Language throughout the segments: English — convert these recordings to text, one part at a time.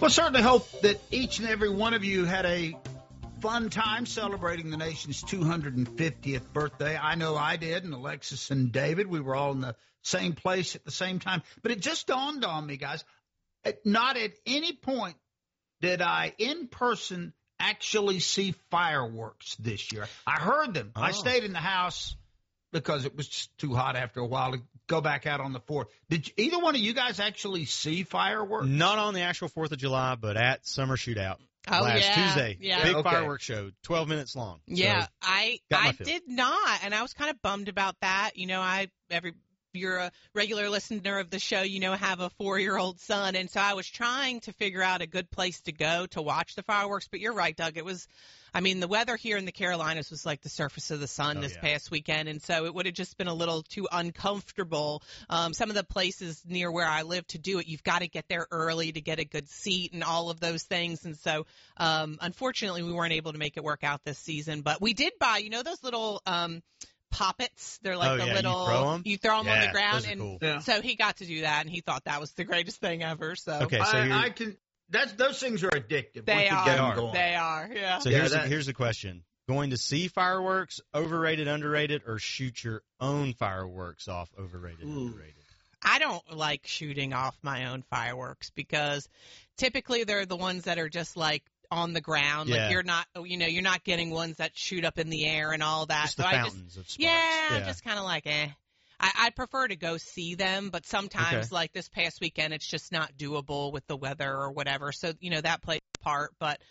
Well, certainly hope that each and every one of you had a fun time celebrating the nation's 250th birthday. I know I did, and Alexis and David, we were all in the same place at the same time. But it just dawned on me, guys, not at any point did I, in person, actually see fireworks this year. I heard them. I stayed in the house because it was just too hot after a while to go back out on the 4th. Did either one of you guys actually see fireworks? Not on the actual 4th of July, but at Summer Shootout. Last Tuesday. Yeah. Big fireworks show, 12 minutes long. Yeah, So, I did not, and I was kind of bummed about that. You know, you're a regular listener of the show, you know, have a 4-year-old son, and so I was trying to figure out a good place to go to watch the fireworks, but you're right, Doug. The weather here in the Carolinas was like the surface of the sun this past weekend, and so it would have just been a little too uncomfortable. Some of the places near where I live to do it, you've got to get there early to get a good seat and all of those things, and so unfortunately we weren't able to make it work out this season, but we did buy, you know, those little poppets. They're like little, you throw them on the ground, and cool. So he got to do that, and he thought that was the greatest thing ever. So okay, so those things are addictive. They are. Yeah. So here's the question: going to see fireworks, overrated, underrated, or shoot your own fireworks off, overrated, underrated? I don't like shooting off my own fireworks because typically they're the ones that are just like on the ground. Like you're not getting ones that shoot up in the air and all that. Just the fountains of sparks. Yeah, just kind of like I'd prefer to go see them, but sometimes like this past weekend, it's just not doable with the weather or whatever. So, you know, that plays a part, but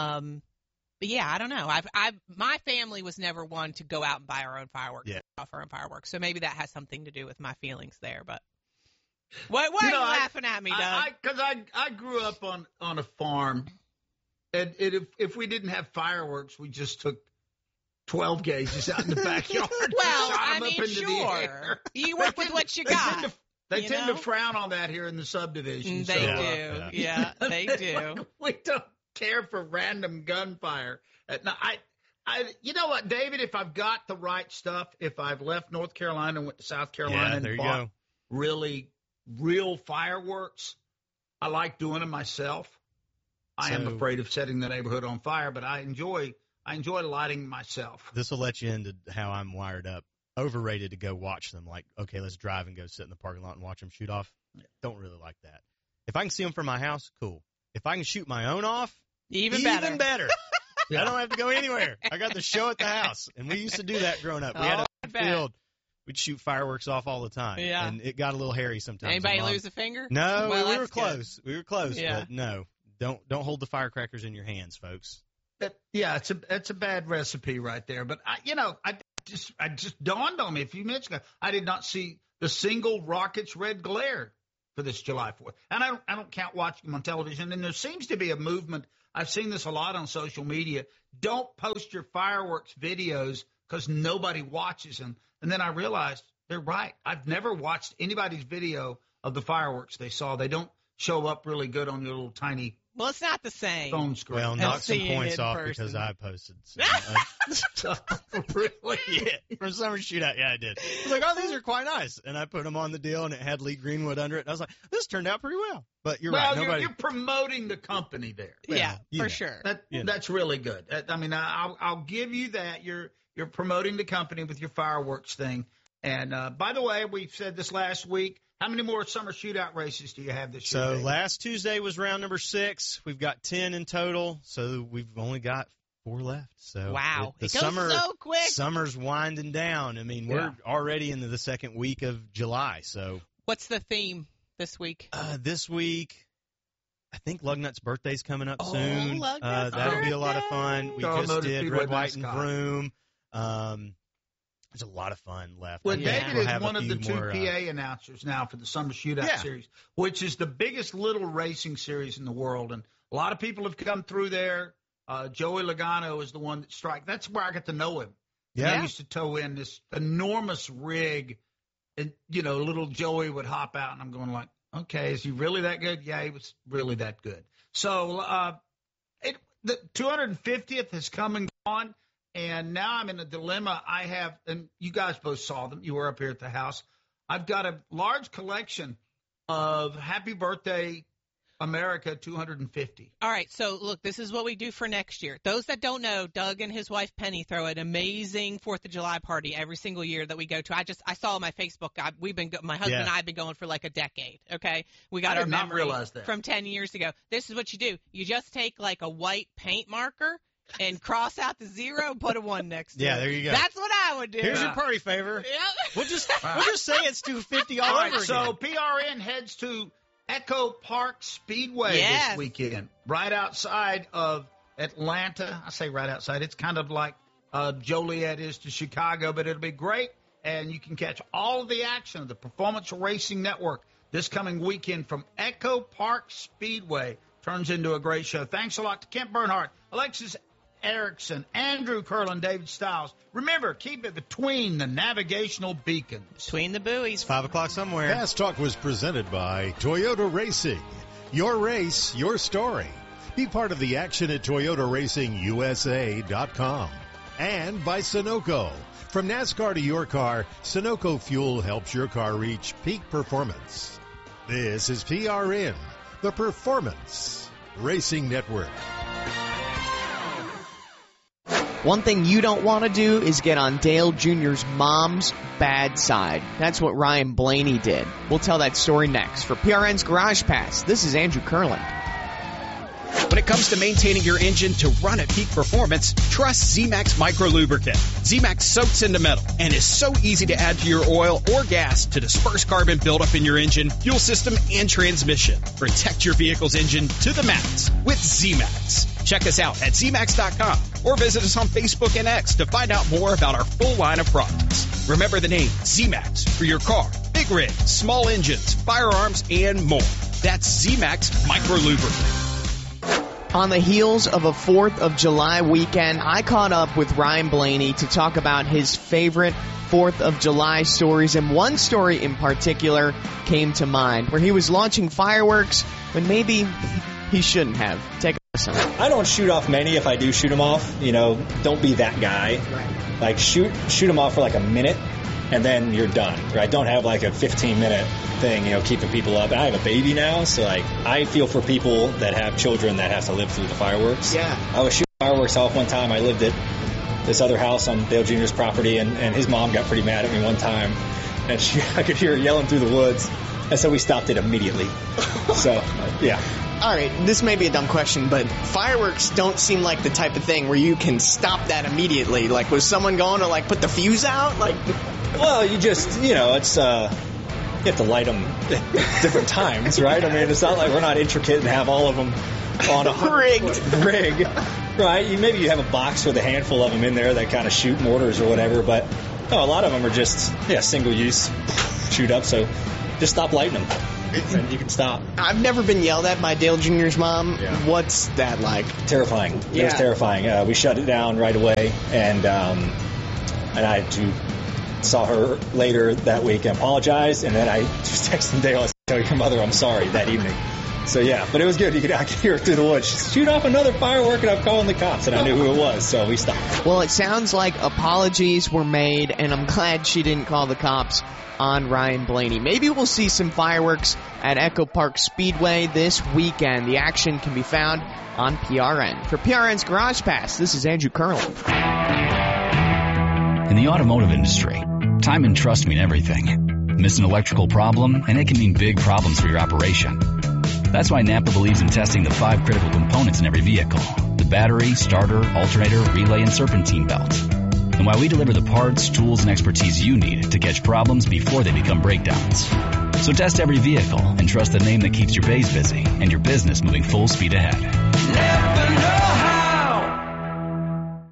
yeah, I don't know. My family was never one to go out and buy our own fireworks, off our own fireworks. So maybe that has something to do with my feelings there, but why are you laughing at me, Doug? Because I grew up on a farm. And if we didn't have fireworks, we just took 12 gauges out in the backyard. Well, I mean, sure. You work with what you got. They tend to frown on that here in the subdivision. They do. Yeah, they do. We don't care for random gunfire. Now, you know what, David? If I've got the right stuff, if I've left North Carolina and went to South Carolina and bought really real fireworks, I like doing them myself. I am afraid of setting the neighborhood on fire, but I enjoy lighting myself. This will let you into how I'm wired up. Overrated to go watch them. Like, okay, let's drive and go sit in the parking lot and watch them shoot off. Don't really like that. If I can see them from my house, cool. If I can shoot my own off, even better. I don't have to go anywhere. I got the show at the house, and we used to do that growing up. We had a field. We'd shoot fireworks off all the time, and it got a little hairy sometimes. Anybody lose a finger? No, we were close. Good. We were close, but no. Don't hold the firecrackers in your hands, folks. It's a bad recipe right there. But I just dawned on me a few minutes ago. I did not see the single rocket's red glare for this July 4th, and I don't count watching them on television. And there seems to be a movement. I've seen this a lot on social media. Don't post your fireworks videos because nobody watches them. And then I realized they're right. I've never watched anybody's video of the fireworks they saw. They don't show up really good on your little tiny. Well, it's not the same. Phone screen. Well, knock some points off because I posted some. Really? Yeah. From Summer Shootout, I did. I was like, oh, these are quite nice. And I put them on the deal, and it had Lee Greenwood under it. And I was like, this turned out pretty well. But you're right. You're promoting the company there. Yeah, for sure. That's really good. I mean, I'll give you that. You're promoting the company with your fireworks thing. And, by the way, we said this last week. How many more Summer Shootout races do you have this year? So last Tuesday was round number 6. We've got 10 in total, so we've only got 4 left. So wow, it goes so quick. Summer's winding down. I mean, we're already into the second week of July. So what's the theme this week? This week, I think Lugnut's birthday's coming up soon. That'll be a lot of fun. We just did Red, White, and Vroom. There's a lot of fun left. Well, David is one of the 2 PA announcers now for the Summer Shootout Series, which is the biggest little racing series in the world. And a lot of people have come through there. Joey Logano is the one that strikes. That's where I got to know him. Yeah. I used to tow in this enormous rig, and, little Joey would hop out, and I'm going like, okay, is he really that good? Yeah, he was really that good. So the 250th has come and gone. And now I'm in a dilemma. I have, and you guys both saw them. You were up here at the house. I've got a large collection of happy birthday America 250. All right, so look, this is what we do for next year. Those that don't know, Doug and his wife Penny throw an amazing 4th of July party every single year that we go to. I saw on my Facebook. My husband and I have been going for like a decade. Okay, we got our memory from 10 years ago. This is what you do: you just take like a white paint marker and cross out the 0, put a 1 next to it. Yeah, there you go. That's what I would do. Here's your party favor. Yep. We'll just say it's 250 all over again. So PRN heads to Echo Park Speedway this weekend, right outside of Atlanta. I say right outside. It's kind of like Joliet is to Chicago, but it'll be great. And you can catch all of the action of the Performance Racing Network this coming weekend from Echo Park Speedway. Turns into a great show. Thanks a lot to Kent Bernhardt, Alexis Erickson, Andrew Curlin, David Stiles. Remember, keep it between the navigational beacons. Between the buoys. 5 o'clock somewhere. Fast Talk was presented by Toyota Racing. Your race, your story. Be part of the action at ToyotaRacingUSA.com. And by Sunoco. From NASCAR to your car, Sunoco Fuel helps your car reach peak performance. This is PRN, the Performance Racing Network. One thing you don't want to do is get on Dale Jr.'s mom's bad side. That's what Ryan Blaney did. We'll tell that story next. For PRN's Garage Pass, this is Andrew Curlin. When it comes to maintaining your engine to run at peak performance, trust Z-Max Micro Lubricant. Z-Max soaks into metal and is so easy to add to your oil or gas to disperse carbon buildup in your engine, fuel system, and transmission. Protect your vehicle's engine to the max with Z-Max. Check us out at zmax.com or visit us on Facebook and X to find out more about our full line of products. Remember the name Z-Max for your car, big rigs, small engines, firearms, and more. That's Z-Max Micro Lubricant. On the heels of a 4th of July weekend, I caught up with Ryan Blaney to talk about his favorite 4th of July stories, and one story in particular came to mind, where he was launching fireworks when maybe he shouldn't have. Take a listen. I don't shoot off many. If I do shoot them off, don't be that guy. Right. Like shoot them off for like a minute, and then you're done. Right? Don't have like a 15-minute thing, keeping people up. I have a baby now, so like I feel for people that have children that have to live through the fireworks. Yeah. I was shooting fireworks off one time. I lived at this other house on Dale Jr.'s property, and his mom got pretty mad at me one time, and I could hear her yelling through the woods, and so we stopped it immediately. So, yeah. All right, this may be a dumb question, but fireworks don't seem like the type of thing where you can stop that immediately. Like, was someone going to, like, put the fuse out? Like, well, you just, it's, you have to light them at different times, right? I mean, it's not like we're not intricate and have all of them on a rig, right? Maybe you have a box with a handful of them in there that kind of shoot mortars or whatever, but no, a lot of them are just, single use, shoot up, so just stop lighting them. And you can stop. I've never been yelled at by Dale Jr.'s mom. Yeah. What's that like? Terrifying. Yeah. It was terrifying. We shut it down right away, and I saw her later that week and apologized, and then I just texted Dale, I said, tell your mother I'm sorry that evening. So, yeah, but it was good. I could hear her through the woods. She shoot off another firework, and I'm calling the cops, and I knew who it was, so we stopped. Well, it sounds like apologies were made, and I'm glad she didn't call the cops on Ryan Blaney. Maybe we'll see some fireworks at Echo Park Speedway this weekend. The action can be found on PRN. For PRN's Garage Pass, this is Andrew Curlin. In the automotive industry, time and trust mean everything. Miss an electrical problem, and it can mean big problems for your operation. That's why Napa believes in testing the 5 critical components in every vehicle: the battery, starter, alternator, relay, and serpentine belt. And why we deliver the parts, tools, and expertise you need to catch problems before they become breakdowns. So test every vehicle and trust the name that keeps your bays busy and your business moving full speed ahead. Never know how.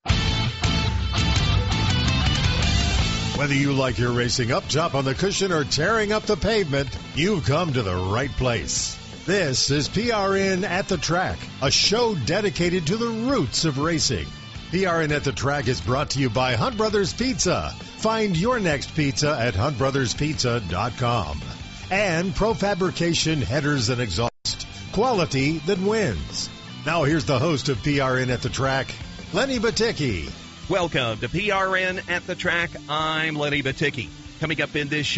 Whether you like your racing up top on the cushion or tearing up the pavement, you've come to the right place. This is PRN at the Track, a show dedicated to the roots of racing. PRN at the Track is brought to you by Hunt Brothers Pizza. Find your next pizza at huntbrotherspizza.com. And Profabrication Headers and Exhaust. Quality that wins. Now here's the host of PRN at the Track, Lenny Batycki. Welcome to PRN at the Track. I'm Lenny Batycki. Coming up in this show,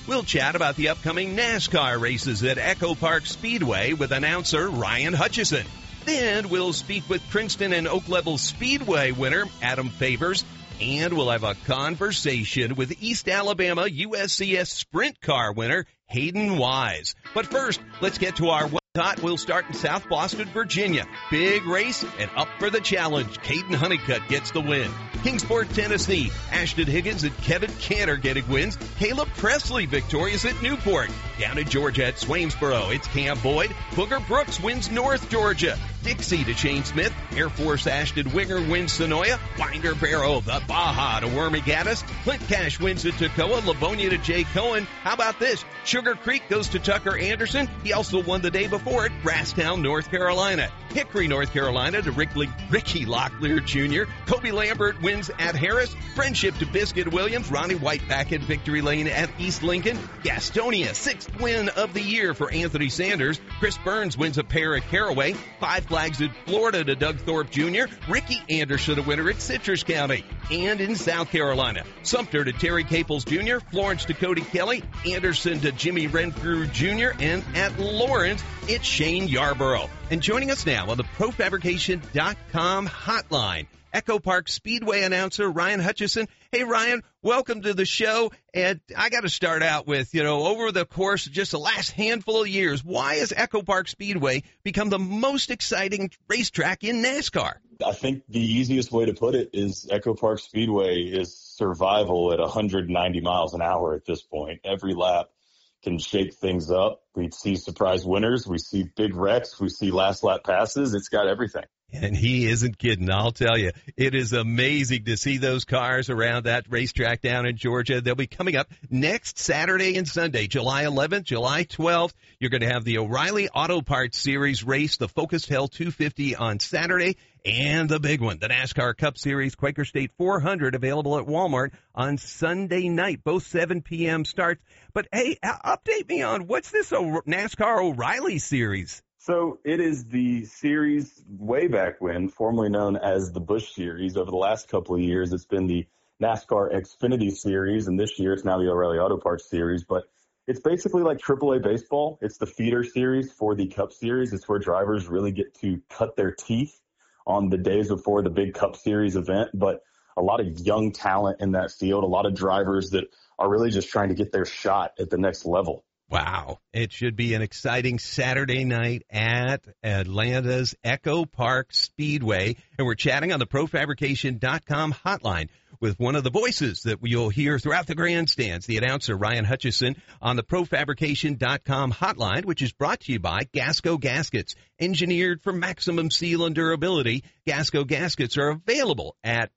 We'll chat about the upcoming NASCAR races at Echo Park Speedway with announcer Ryan Hutchison. Then we'll speak with Princeton and Oak Level Speedway winner Adam Favors, and we'll have a conversation with East Alabama USCS Sprint Car winner Hayden Wise. But first, let's get to our Hot. We'll start in South Boston, Virginia. Big race and up for the challenge. Caden Honeycutt gets the win. Kingsport, Tennessee. Ashton Higgins and Kevin Cantor getting wins. Caleb Presley victorious at Newport. Down in Georgia at Swainsboro, it's Cam Boyd. Booger Brooks wins North Georgia. Dixie to Shane Smith. Air Force Ashton Winger wins Sonoya. Winder Barrow, the Baja to Wormy Gaddis. Clint Cash wins at Toccoa. Livonia to Jay Cohen. How about this? Sugar Creek goes to Tucker Anderson. He also won the day before at Brasstown, North Carolina. Hickory, North Carolina to Ricky Locklear Jr. Kobe Lambert wins at Harris. Friendship to Biscuit Williams. Ronnie White back in victory lane at East Lincoln. Gastonia, 6th win of the year for Anthony Sanders. Chris Burns wins a pair at Caraway. Five Flags in Florida to Doug Thorpe Jr. Ricky Anderson, a winner at Citrus County. And in South Carolina, Sumter to Terry Caples Jr., Florence to Cody Kelly, Anderson to Jimmy Renfrew Jr., and at Lawrence, it's Shane Yarborough. And joining us now on the ProFabrication.com hotline, Echo Park Speedway announcer Ryan Hutchison. Hey, Ryan, welcome to the show. And I got to start out with, over the course of just the last handful of years, why has Echo Park Speedway become the most exciting racetrack in NASCAR? I think the easiest way to put it is Echo Park Speedway is survival at 190 miles an hour at this point. Every lap can shake things up. We see surprise winners. We see big wrecks. We see last lap passes. It's got everything. And he isn't kidding, I'll tell you. It is amazing to see those cars around that racetrack down in Georgia. They'll be coming up next Saturday and Sunday, July 11th, July 12th. You're going to have the O'Reilly Auto Parts Series race, the Focus Hell 250 on Saturday, and the big one, the NASCAR Cup Series Quaker State 400, available at Walmart on Sunday night, both 7 p.m. starts. But, hey, update me on what's this NASCAR O'Reilly Series? So it is the series way back when, formerly known as the Busch Series. Over the last couple of years, it's been the NASCAR Xfinity Series, and this year it's now the O'Reilly Auto Parts Series. But it's basically like AAA baseball. It's the feeder series for the Cup Series. It's where drivers really get to cut their teeth on the days before the big Cup Series event. But a lot of young talent in that field, a lot of drivers that are really just trying to get their shot at the next level. Wow. It should be an exciting Saturday night at Atlanta's Echo Park Speedway. And we're chatting on the ProFabrication.com hotline with one of the voices that you'll hear throughout the grandstands, the announcer Ryan Hutchison, on the ProFabrication.com hotline, which is brought to you by Gasco Gaskets. Engineered for maximum seal and durability, Gasco Gaskets are available at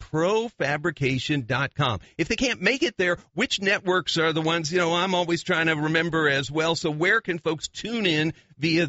ProFabrication.com. If they can't make it there, which networks are the ones, I'm always trying to remember as well. So where can folks tune in via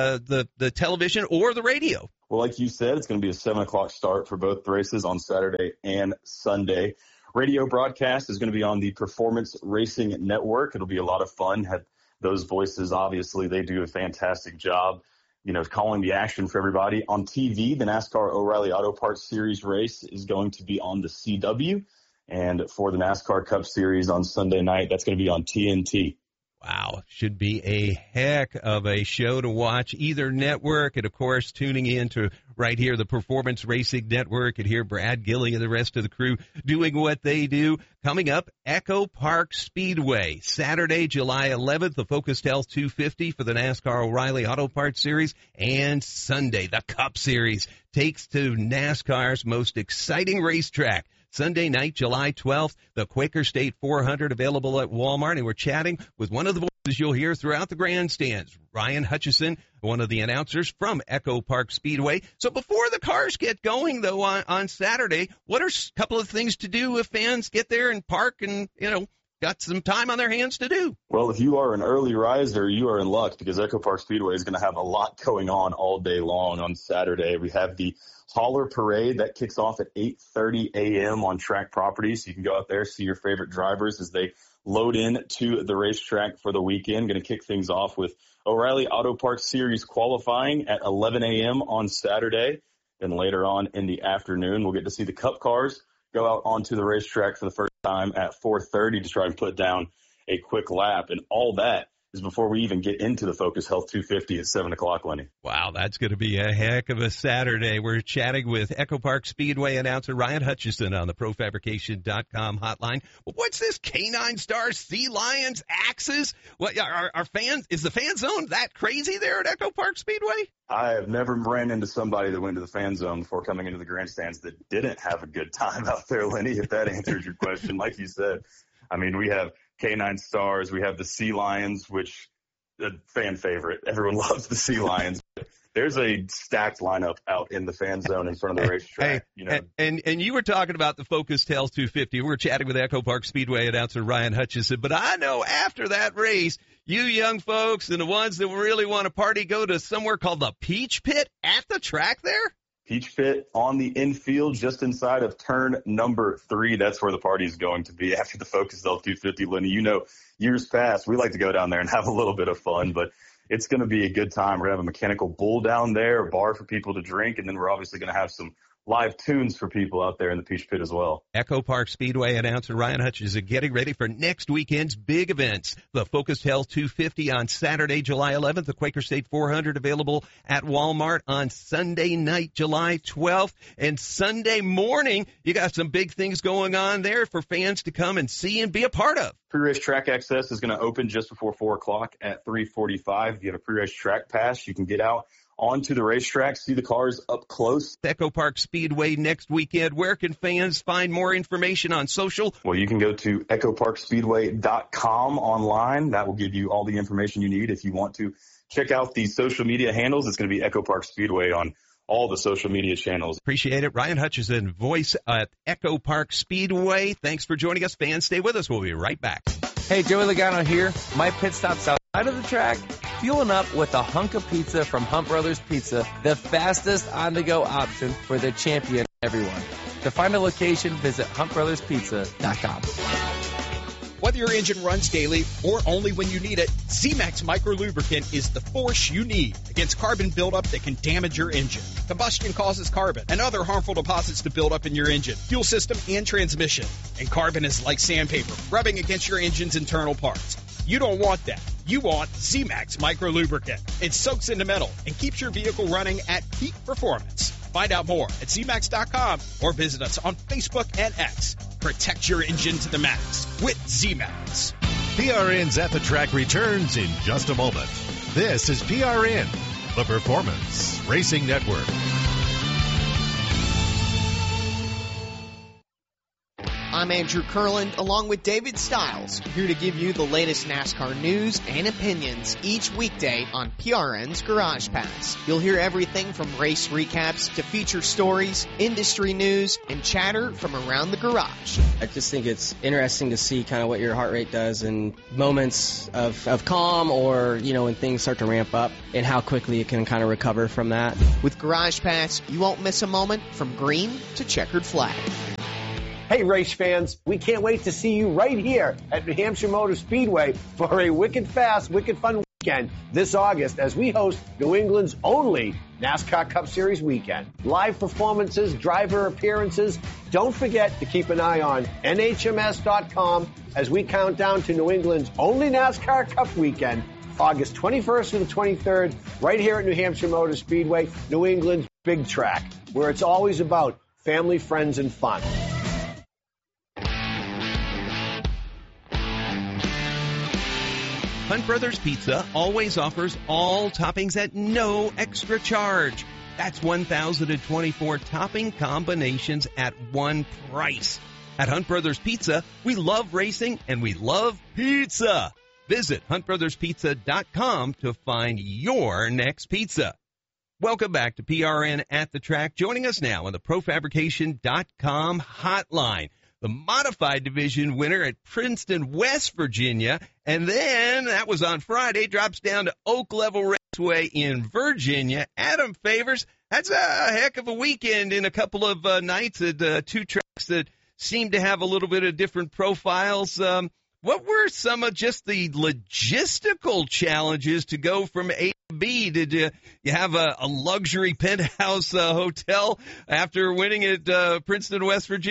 the television or the radio? Well, like you said, it's going to be a 7 o'clock start for both races on Saturday and Sunday. Radio broadcast is going to be on the Performance Racing Network. It'll be a lot of fun. Have those voices, obviously, they do a fantastic job, calling the action for everybody. On TV, the NASCAR O'Reilly Auto Parts Series race is going to be on the CW. And for the NASCAR Cup Series on Sunday night, that's going to be on TNT. Wow, should be a heck of a show to watch, either network, and of course tuning in to right here, the Performance Racing Network, and hear Brad Gilly and the rest of the crew doing what they do. Coming up, Echo Park Speedway, Saturday, July 11th, the Focus Health 250 for the NASCAR O'Reilly Auto Parts Series, and Sunday, the Cup Series takes to NASCAR's most exciting racetrack. Sunday night, July 12th, the Quaker State 400 available at Walmart. And we're chatting with one of the voices you'll hear throughout the grandstands, Ryan Hutchison, one of the announcers from Echo Park Speedway. So before the cars get going, though, on Saturday, what are a couple of things to do if fans get there and park and, got some time on their hands to do? Well, if you are an early riser, you are in luck because Echo Park Speedway is going to have a lot going on all day long on Saturday. We have the Hauler Parade that kicks off at 8:30 a.m. on track property. So you can go out there, see your favorite drivers as they load in to the racetrack for the weekend. Going to kick things off with O'Reilly Auto Parts Series qualifying at 11 a.m. on Saturday. Then later on in the afternoon, we'll get to see the Cup cars go out onto the racetrack for the first time at 4:30 to try and put down a quick lap. And all that is before we even get into the Focus Health 250 at 7 o'clock, Lenny. Wow, that's going to be a heck of a Saturday. We're chatting with Echo Park Speedway announcer Ryan Hutchison on the ProFabrication.com hotline. Well, what's this? Canine Stars, Sea Lions, Axes? What are fans? Is the fan zone that crazy there at Echo Park Speedway? I have never ran into somebody that went to the fan zone before coming into the grandstands that didn't have a good time out there, Lenny, if that answers your question. Like you said, I mean, we have Canine Stars, we have the Sea Lions, which a fan favorite. Everyone loves the Sea Lions. There's a stacked lineup out in the fan zone in front of the racetrack. And you were talking about the Focus Tails 250. We're chatting with Echo Park Speedway announcer Ryan Hutchison. But I know after that race, you young folks and the ones that really want to party go to somewhere called the Peach Pit at the track there? Peach Pit on the infield just inside of turn number 3. That's where the party is going to be after the Focus Health 250. Lenny, you know, years past, we like to go down there and have a little bit of fun, but it's going to be a good time. We're going to have a mechanical bull down there, a bar for people to drink, and then we're obviously going to have some live tunes for people out there in the Peach Pit as well. Echo Park Speedway announcer Ryan Hutchison getting ready for next weekend's big events. The Focus Health 250 on Saturday, July 11th. The Quaker State 400 available at Walmart on Sunday night, July 12th. And Sunday morning, you got some big things going on there for fans to come and see and be a part of. Pre-race track access is going to open just before 4 o'clock at 3:45. If you have a pre-race track pass, you can get out onto the racetrack, see the cars up close. Echo Park Speedway next weekend. Where can fans find more information on social? Well, you can go to echoparkspeedway.com online. That will give you all the information you need. If you want to check out the social media handles, it's going to be Echo Park Speedway on all the social media channels. Appreciate it. Ryan Hutchison, voice at Echo Park Speedway. Thanks for joining us. Fans, stay with us. We'll be right back. Hey, Joey Logano here. My pit stop's outside of the track, fueling up with a hunk of pizza from Hunt Brothers Pizza, the fastest on-the-go option for the champion everyone. To find a location, visit huntbrotherspizza.com. Whether your engine runs daily or only when you need it, Z-Max Micro Lubricant is the force you need against carbon buildup that can damage your engine. Combustion causes carbon and other harmful deposits to build up in your engine, fuel system, and transmission. And carbon is like sandpaper, rubbing against your engine's internal parts. You don't want that. You want Z-Max Micro Lubricant. It soaks into metal and keeps your vehicle running at peak performance. Find out more at ZMax.com or visit us on Facebook and X. Protect your engine to the max with Z-Max. PRN's At the Track returns in just a moment. This is PRN, the Performance Racing Network. I'm Andrew Kurland, along with David Stiles, here to give you the latest NASCAR news and opinions each weekday on PRN's Garage Pass. You'll hear everything from race recaps to feature stories, industry news, and chatter from around the garage. I just think it's interesting to see kind of what your heart rate does in moments of calm or, you know, when things start to ramp up and how quickly it can kind of recover from that. With Garage Pass, you won't miss a moment from green to checkered flag. Hey, race fans, we can't wait to see you right here at New Hampshire Motor Speedway for a wicked fast, wicked fun weekend this August as we host New England's only NASCAR Cup Series weekend. Live performances, driver appearances. Don't forget to keep an eye on NHMS.com as we count down to New England's only NASCAR Cup weekend, August 21st to the 23rd, right here at New Hampshire Motor Speedway, New England's big track, where it's always about family, friends, and fun. Hunt Brothers Pizza always offers all toppings at no extra charge. That's 1,024 topping combinations at one price. At Hunt Brothers Pizza, we love racing and we love pizza. Visit huntbrotherspizza.com to find your next pizza. Welcome back to PRN at the Track. Joining us now on the ProFabrication.com hotline, the modified division winner at Princeton, West Virginia. And then, that was on Friday, drops down to Oak Level Raceway in Virginia. Adam Favors, that's a heck of a weekend in a couple of nights at two tracks that seem to have a little bit of different profiles. What were some of just the logistical challenges to go from A to B? Did you have a luxury penthouse hotel after winning at Princeton, West Virginia?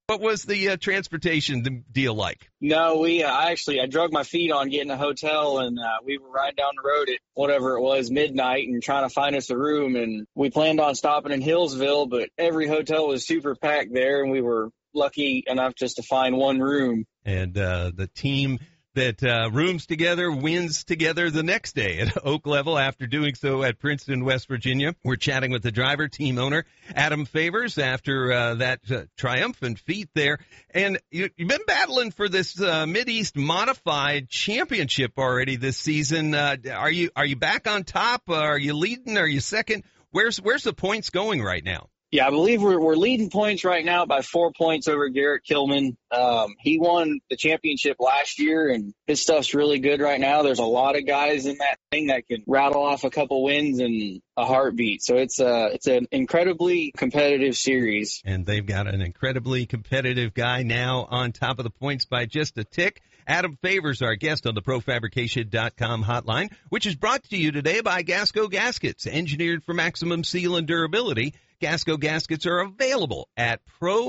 What was the transportation deal like? No, I drug my feet on getting a hotel, and we were riding down the road at whatever it was, midnight, and trying to find us a room. And we planned on stopping in Hillsville, but every hotel was super packed there, and we were lucky enough just to find one room. And the team that rooms together wins together the next day at Oak Level after doing so at Princeton, West Virginia. We're chatting with the driver, team owner, Adam Favors, after that triumphant feat there. And you've been battling for this Mideast Modified Championship already this season. Are you back on top? Are you leading? Are you second? Where's the points going right now? Yeah, I believe we're leading points right now by 4 points over Garrett Kilman. He won the championship last year, and his stuff's really good right now. There's a lot of guys in that thing that can rattle off a couple wins in a heartbeat. So it's an incredibly competitive series. And they've got an incredibly competitive guy now on top of the points by just a tick. Adam Favors, our guest on the ProFabrication.com hotline, which is brought to you today by Gasco Gaskets, engineered for maximum seal and durability. Gasco Gaskets are available at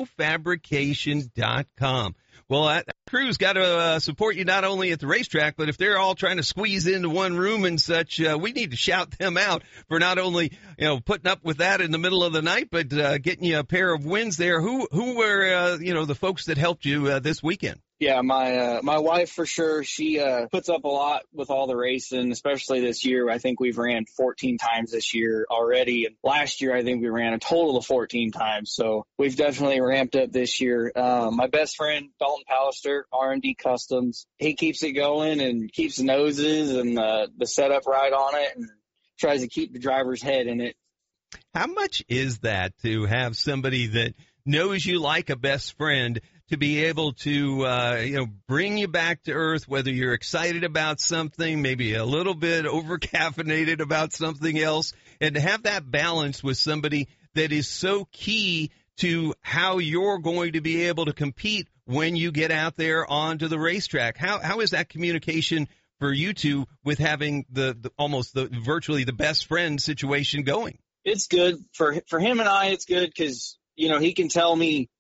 ProFabrication.com. Well, that crew's got to support you not only at the racetrack, but if they're all trying to squeeze into one room and such, we need to shout them out for not only, putting up with that in the middle of the night, but getting you a pair of wins there. Who were, the folks that helped you this weekend? Yeah, my wife for sure. She puts up a lot with all the racing, especially this year. I think we've ran 14 times this year already. And last year, I think we ran a total of 14 times. So we've definitely ramped up this year. My best friend, Dalton Pallister, R&D Customs, he keeps it going and keeps the noses and the setup right on it and tries to keep the driver's head in it. How much is that to have somebody that knows you like a best friend to be able to, bring you back to earth, whether you're excited about something, maybe a little bit over-caffeinated about something else, and to have that balance with somebody that is so key to how you're going to be able to compete when you get out there onto the racetrack. How is that communication for you two with having virtually the best friend situation going? It's good for him and I. It's good because, he can tell me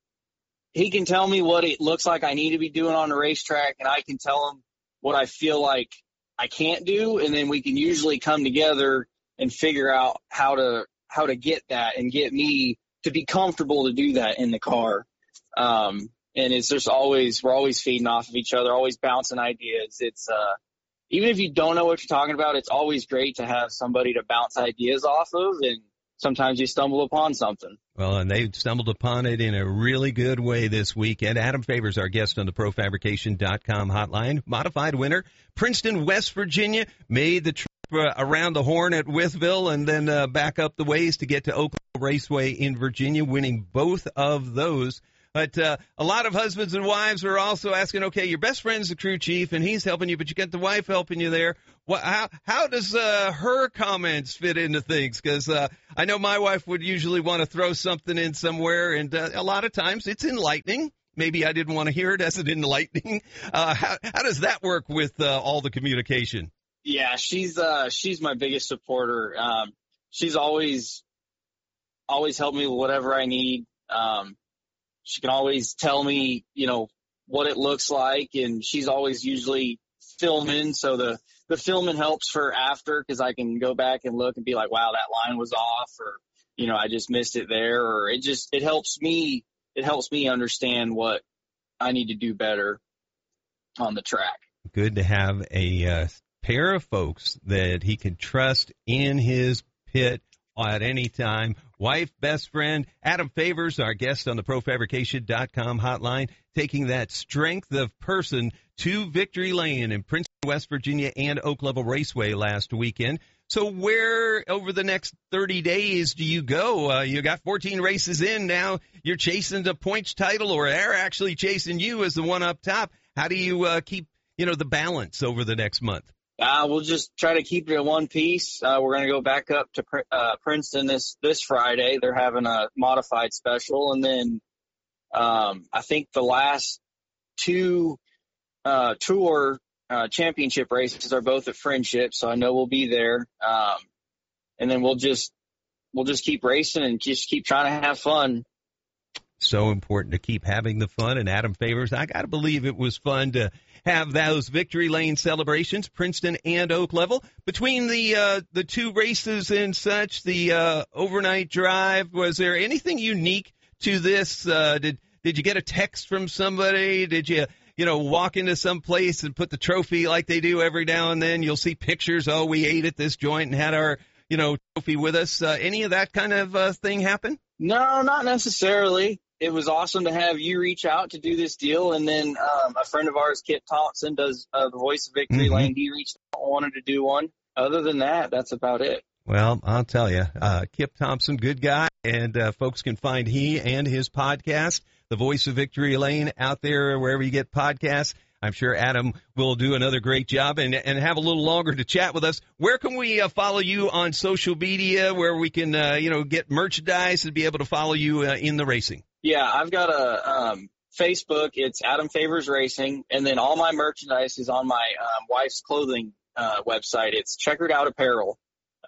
what it looks like I need to be doing on the racetrack, and I can tell him what I feel like I can't do, and then we can usually come together and figure out how to get that and get me to be comfortable to do that in the car. And it's just we're always feeding off of each other, always bouncing ideas. It's even if you don't know what you're talking about, it's always great to have somebody to bounce ideas off of, and sometimes you stumble upon something. Well, and they stumbled upon it in a really good way this weekend. Adam Favors, our guest on the ProFabrication.com hotline. Modified winner, Princeton, West Virginia, made the trip around the horn at Wytheville and then back up the ways to get to Oak Level Raceway in Virginia, winning both of those. But a lot of husbands and wives are also asking, okay, your best friend's the crew chief, and he's helping you, but you got the wife helping you there. How does her comments fit into things? Because I know my wife would usually want to throw something in somewhere, and a lot of times it's enlightening. Maybe I didn't want to hear it as an enlightening. How does that work with all the communication? Yeah, she's my biggest supporter. She's always helped me with whatever I need. She can always tell me, what it looks like, and she's always usually filming, so the filming helps for after, because I can go back and look and be like, wow, that line was off, or, I just missed it there, or it helps me understand what I need to do better on the track. Good to have a pair of folks that he can trust in his pit at any time. Wife, best friend, Adam Favors, our guest on the ProFabrication.com hotline, taking that strength of person to victory lane in Princeton, West Virginia, and Oak Level Raceway last weekend. So where over the next 30 days do you go? You got 14 races in now. You're chasing the points title, or they're actually chasing you as the one up top. How do you keep the balance over the next month? We'll just try to keep it in one piece. We're going to go back up to Princeton this Friday. They're having a modified special. And then I think the last two tour championship races are both at Friendship, so I know we'll be there. And then we'll just keep racing and just keep trying to have fun. So important to keep having the fun. And Adam Favors, I got to believe it was fun to have those victory lane celebrations, Princeton and Oak Level. Between the two races and such, the overnight drive, was there anything unique to this? Did you get a text from somebody? Did you walk into some place and put the trophy like they do every now and then? You'll see pictures, oh, we ate at this joint and had our, trophy with us. Any of that kind of thing happen? No, not necessarily. It was awesome to have you reach out to do this deal. And then a friend of ours, Kip Thompson, does the Voice of Victory Lane. He reached out and wanted to do one. Other than that, that's about it. Well, I'll tell you, Kip Thompson, good guy. And folks can find he and his podcast, The Voice of Victory Lane, out there wherever you get podcasts. I'm sure Adam will do another great job and have a little longer to chat with us. Where can we follow you on social media, where we can, get merchandise and be able to follow you in the racing? Yeah, I've got a Facebook. It's Adam Favors Racing. And then all my merchandise is on my wife's clothing website. It's Checkered Out Apparel.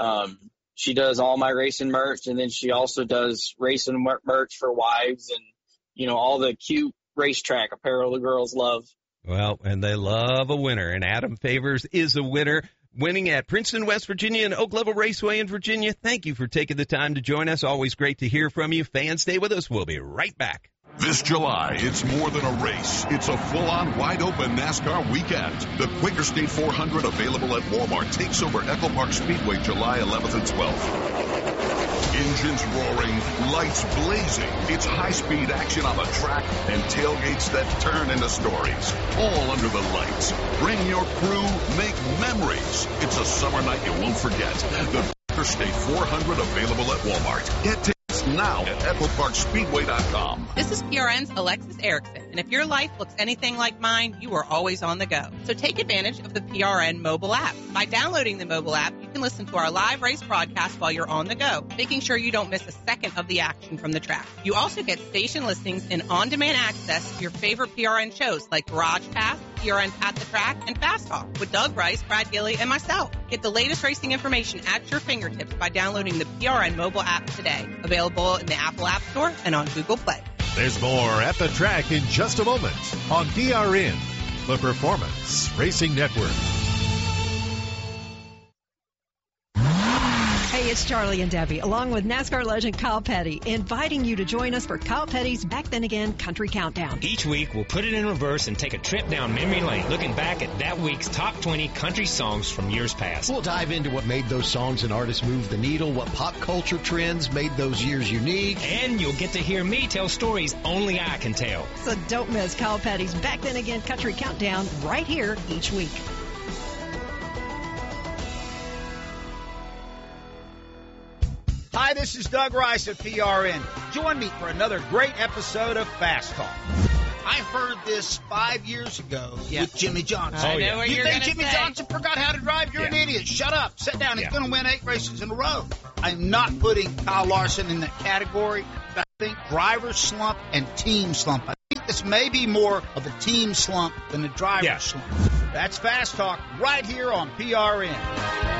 She does all my racing merch, and then she also does racing merch for wives and, all the cute racetrack apparel the girls love. Well, and they love a winner, and Adam Favors is a winner, winning at Princeton, West Virginia, and Oak Level Raceway in Virginia. Thank you for taking the time to join us. Always great to hear from you. Fans, stay with us. We'll be right back. This July, it's more than a race. It's a full-on, wide-open NASCAR weekend. The Quaker State 400, available at Walmart, takes over Echo Park Speedway July 11th and 12th. Engines roaring, lights blazing. It's high-speed action on the track and tailgates that turn into stories. All under the lights. Bring your crew, make memories. It's a summer night you won't forget. The Quaker State 400, available at Walmart. Get tickets now at EchoParkSpeedway.com. This is PRN's Alexis Erickson, and if your life looks anything like mine, you are always on the go. So take advantage of the PRN mobile app. By downloading the mobile app, you can listen to our live race broadcast while you're on the go, making sure you don't miss a second of the action from the track. You also get station listings and on-demand access to your favorite PRN shows like Garage Pass, PRN at the Track, and Fast Talk with Doug Rice, Brad Gilly, and myself. Get the latest racing information at your fingertips by downloading the PRN mobile app today. Available in the Apple App Store and on Google Play. There's more At the Track in just a moment on PRN, the Performance Racing Network. Hey, it's Charlie and Debbie, along with NASCAR legend Kyle Petty, inviting you to join us for Kyle Petty's Back Then Again Country Countdown. Each week, we'll put it in reverse and take a trip down memory lane, looking back at that week's top 20 country songs from years past. We'll dive into what made those songs and artists move the needle, what pop culture trends made those years unique. And you'll get to hear me tell stories only I can tell. So don't miss Kyle Petty's Back Then Again Country Countdown right here each week. Hi, this is Doug Rice at PRN. Join me for another great episode of Fast Talk. I heard this 5 years ago with Jimmy Johnson. I know what you you're think gonna Jimmy say. Johnson forgot how to drive? You're an idiot. Shut up. Sit down. He's going to win 8 races in a row. I'm not putting Kyle Larson in that category. I think driver slump and team slump. I think this may be more of a team slump than a driver slump. That's Fast Talk right here on PRN.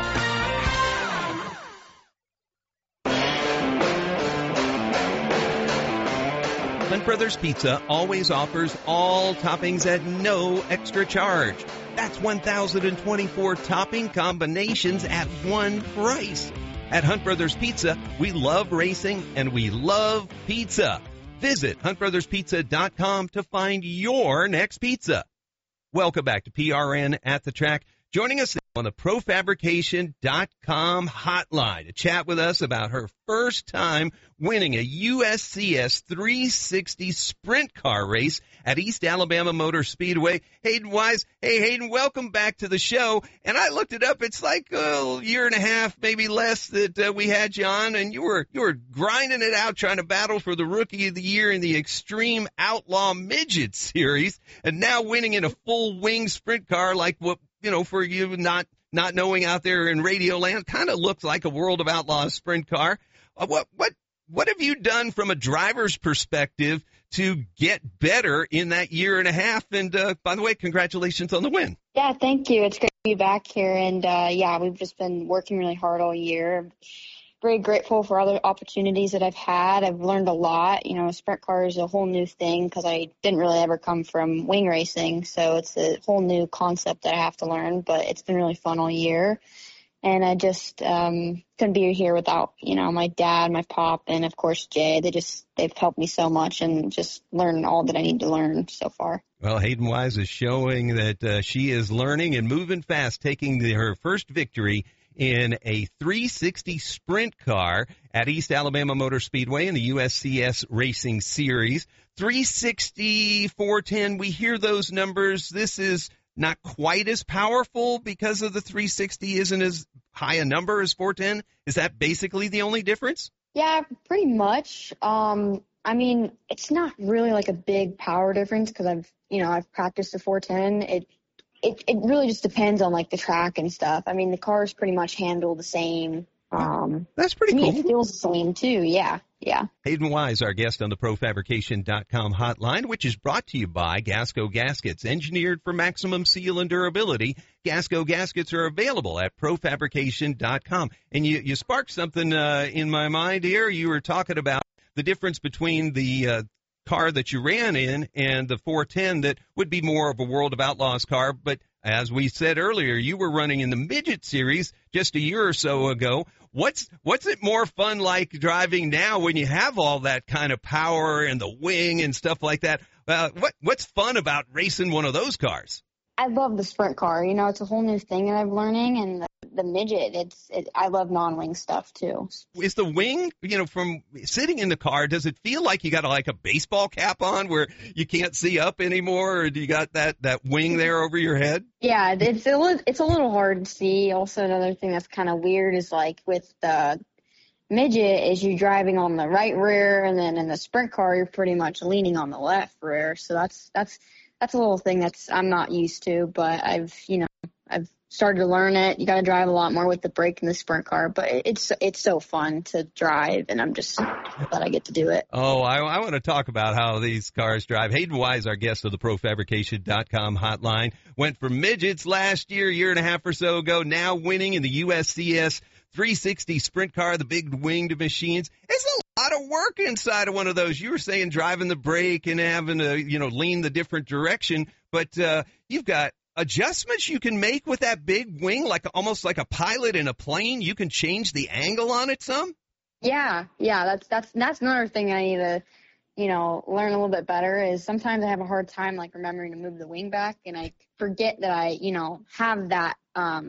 Hunt Brothers Pizza always offers all toppings at no extra charge. That's 1,024 topping combinations at one price. At Hunt Brothers Pizza, we love racing and we love pizza. Visit huntbrotherspizza.com to find your next pizza. Welcome back to PRN at the Track. Joining us on the ProFabrication.com hotline to chat with us about her first time winning a USCS 360 sprint car race at East Alabama Motor Speedway. Hayden Wise. Hey, Hayden, welcome back to the show. And I looked it up. It's like a year and a half, maybe less, that we had you on, and you were grinding it out trying to battle for the Rookie of the Year in the Extreme Outlaw Midget Series, and now winning in a full wing sprint car like what, for you not knowing out there in Radio Land, kind of looks like a World of Outlaws sprint car. What have you done from a driver's perspective to get better in that year and a half? And by the way, congratulations on the win. Yeah, thank you. It's great to be back here. And we've just been working really hard all year. very grateful for other opportunities that I've had. I've learned a lot. You know, sprint car is a whole new thing because I didn't really ever come from wing racing. So it's a whole new concept that I have to learn, but it's been really fun all year. And I just couldn't be here without, you know, my dad, my pop, and, of course, Jay. They've helped me so much and just learned all that I need to learn so far. Well, Hayden Wise is showing that she is learning and moving fast, taking her first victory in a 360 sprint car at East Alabama Motor Speedway in the USCS Racing Series. 360, 410, we hear those numbers. This is not quite as powerful because of the 360 isn't as high a number as 410. Is that basically the only difference? Yeah, pretty much. I mean, it's not really like a big power difference because I've practiced the 410. It really just depends on like the track and stuff. I mean, the cars pretty much handle the same. That's pretty cool. It feels the same too. Yeah. Hayden Wise, our guest on the ProFabrication.com hotline, which is brought to you by Gasco Gaskets, engineered for maximum seal and durability. Gasco Gaskets are available at ProFabrication.com. And you sparked something in my mind here. You were talking about the difference between the car that you ran in and the 410 that would be more of a World of Outlaws car. But as we said earlier, you were running in the Midget Series just a year or so ago. What's it more fun like driving now when you have all that kind of power and the wing and stuff like that? What's fun about racing one of those cars? I love the sprint car. You know, it's a whole new thing that I'm learning, and the midget, I love non-wing stuff too. Is the wing, from sitting in the car, does it feel like you got like a baseball cap on where you can't see up anymore, or do you got that wing there over your head? Yeah, it's a little hard to see. Also, another thing that's kind of weird is like with the midget is you driving on the right rear, and then in the sprint car you're pretty much leaning on the left rear. So that's a little thing that's I'm not used to, but I've started to learn it. You got to drive a lot more with the brake in the sprint car, but it's so fun to drive, and I'm just glad I get to do it. Oh, I want to talk about how these cars drive. Hayden Wise, our guest of the ProFabrication.com hotline, went from midgets last year and a half or so ago, now winning in the USCS 360 sprint car, the big winged machines. It's a lot of work inside of one of those. You were saying driving the brake and having to, lean the different direction, but you've got adjustments you can make with that big wing, almost like a pilot in a plane. You can change the angle on it some. Yeah. That's another thing I need to, learn a little bit better is sometimes I have a hard time remembering to move the wing back, and I forget that I, have that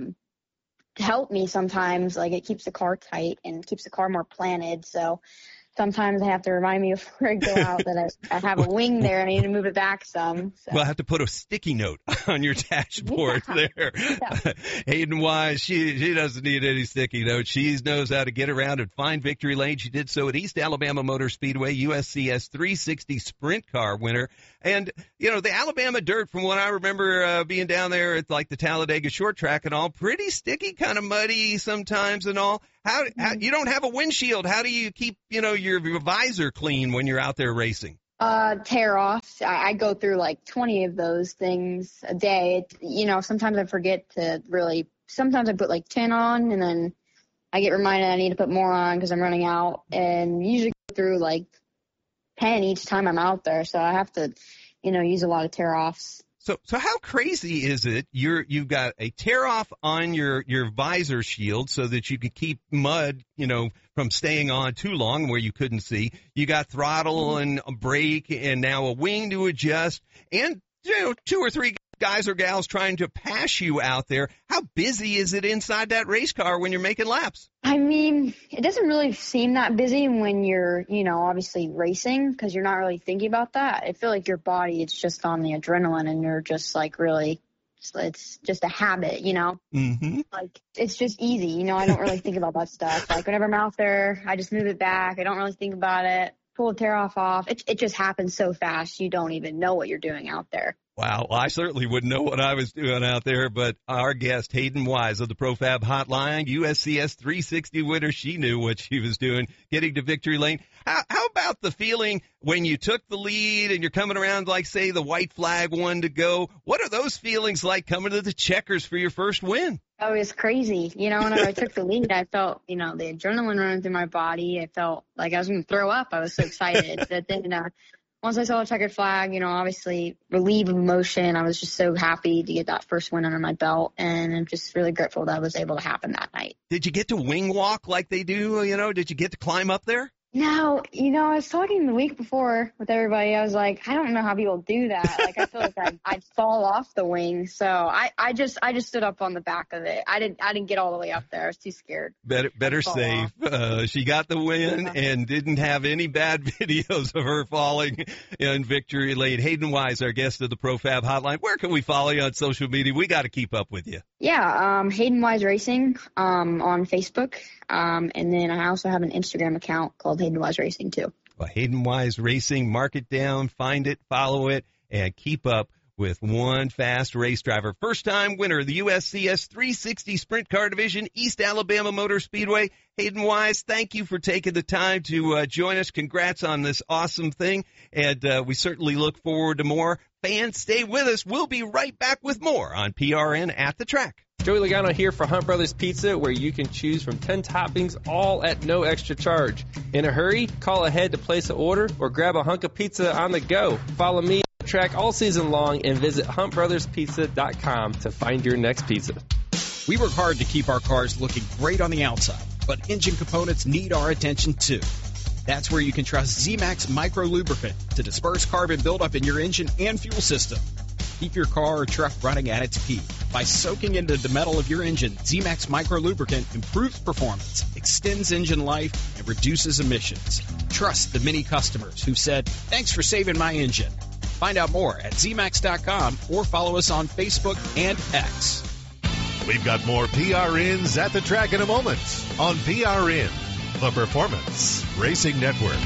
to help me sometimes. It keeps the car tight and keeps the car more planted. So sometimes I have to remind me before I go out that I have a wing there and I need to move it back some. So. Well, I have to put a sticky note on your dashboard there. Yeah. Hayden Wise, she doesn't need any sticky notes. She knows how to get around and find victory lane. She did so at East Alabama Motor Speedway, USCS 360 sprint car winner. And, the Alabama dirt, from what I remember being down there at the Talladega short track and all, pretty sticky, kind of muddy sometimes and all. How you don't have a windshield. How do you keep, your visor clean when you're out there racing? Tear off. I go through 20 of those things a day. Sometimes I forget to sometimes I put 10 on, and then I get reminded I need to put more on because I'm running out, and usually go through 10 each time I'm out there. So I have to, use a lot of tear offs. So how crazy is it? You've got a tear off on your visor shield so that you can keep mud, from staying on too long where you couldn't see. You got throttle and a brake and now a wing to adjust, and 2 or 3 guys or gals trying to pass you out there. How busy is it inside that race car when you're making laps? I mean, it doesn't really seem that busy when you're, obviously racing, because you're not really thinking about that. I feel like your body, it's just on the adrenaline, and you're just really, it's just a habit, Mm-hmm. It's just easy, I don't really think about that stuff. Whenever I'm out there, I just move it back. I don't really think about it. Pull the tear off. It just happens so fast. You don't even know what you're doing out there. Wow, well, I certainly wouldn't know what I was doing out there, but our guest, Hayden Wise of the ProFab Hotline, USCS 360 winner, she knew what she was doing, getting to victory lane. How about the feeling when you took the lead and you're coming around, say, the white flag one to go? What are those feelings like coming to the checkers for your first win? Oh, it was crazy. Whenever I took the lead, I felt, the adrenaline running through my body. I felt like I was going to throw up. I was so excited. But then once I saw the checkered flag, obviously relief of emotion. I was just so happy to get that first win under my belt. And I'm just really grateful that was able to happen that night. Did you get to wing walk like they do? Did you get to climb up there? No, I was talking the week before with everybody. I was like, I don't know how people do that. Like, I feel like I'd fall off the wing. So I just stood up on the back of it. I didn't get all the way up there. I was too scared. Better safe. She got the win and didn't have any bad videos of her falling in victory lane. Hayden Wise, our guest of the ProFab Hotline. Where can we follow you on social media? We got to keep up with you. Yeah, Hayden Wise Racing on Facebook. And then I also have an Instagram account called Hayden Wise Racing, too. Well, Hayden Wise Racing, mark it down, find it, follow it, and keep up with one fast race driver. First-time winner of the USCS 360 Sprint Car Division, East Alabama Motor Speedway. Hayden Wise, thank you for taking the time to join us. Congrats on this awesome thing, and we certainly look forward to more. Fans, stay with us. We'll be right back with more on PRN at the Track. Joey Logano here for Hunt Brothers Pizza, where you can choose from 10 toppings, all at no extra charge. In a hurry, call ahead to place an order or grab a hunk of pizza on the go. Follow me on the track all season long and visit huntbrotherspizza.com to find your next pizza. We work hard to keep our cars looking great on the outside, but engine components need our attention too. That's where you can trust Z-Max Micro Lubricant to disperse carbon buildup in your engine and fuel system. Keep your car or truck running at its peak. By soaking into the metal of your engine, Z-Max Micro Lubricant improves performance, extends engine life, and reduces emissions. Trust the many customers who've said, "Thanks for saving my engine." Find out more at zmax.com or follow us on Facebook and X. We've got more PRNs at the Track in a moment on PRN, the Performance Racing Network.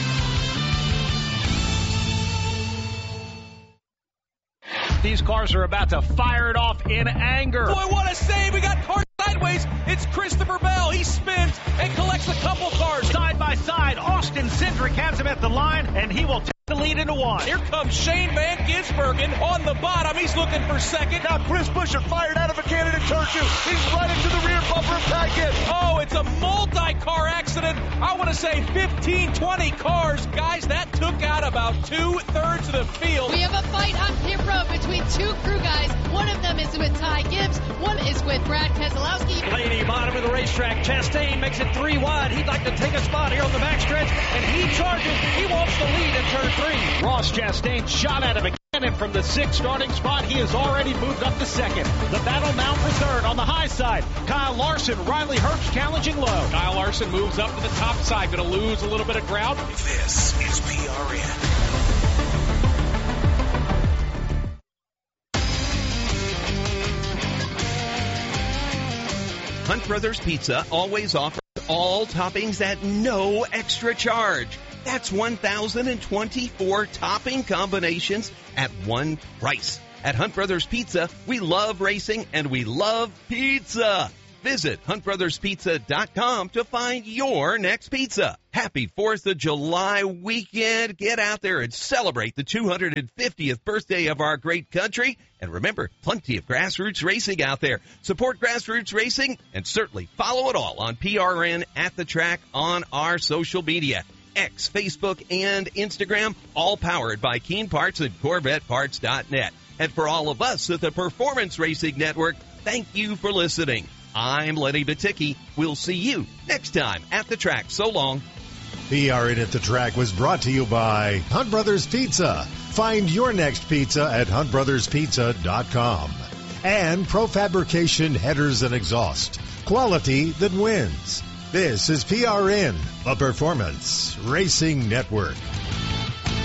These cars are about to fire it off in anger. Boy, what a save. We got cars sideways. It's Christopher Bell. He spins and collects a couple cars. Side by side, Austin Cindric has him at the line, and he will take the lead into one. Here comes Shane Van Gisbergen on the bottom. He's looking for second. Now Chris Buescher fired out of a cannon in turn 2. He's right into the rear bumper of Ty Gibbs. Oh, it's a multi-car accident. I want to say 15, 20 cars. Guys, that took out about 2/3 of the field. We have a fight on pit road between two crew guys. One of them is with Ty Gibbs. One is with Brad Keselowski. Blaney, bottom of the racetrack. Chastain makes it 3 wide. He'd like to take a spot here on the backstretch, and he charges. He wants the lead in turn 3. Ross Chastain shot out of a cannon from the 6th starting spot. He has already moved up to 2nd. The battle now for 3rd on the high side. Kyle Larson, Riley Herbst challenging low. Kyle Larson moves up to the top side. Going to lose a little bit of ground. This is PRN. Hunt Brothers Pizza always offers all toppings at no extra charge. That's 1,024 topping combinations at one price. At Hunt Brothers Pizza, we love racing and we love pizza. Visit huntbrotherspizza.com to find your next pizza. Happy 4th of July weekend. Get out there and celebrate the 250th birthday of our great country. And remember, plenty of grassroots racing out there. Support grassroots racing and certainly follow it all on PRN at the Track on our social media. X, Facebook, and Instagram, all powered by Keen Parts and CorvetteParts.net. And for all of us at the Performance Racing Network, thank you for listening. I'm Lenny Baticki. We'll see you next time at the track. So long. PRN at the Track was brought to you by Hunt Brothers Pizza. Find your next pizza at huntbrotherspizza.com. And Profabrication Headers and Exhaust. Quality that wins. This is PRN, the Performance Racing Network.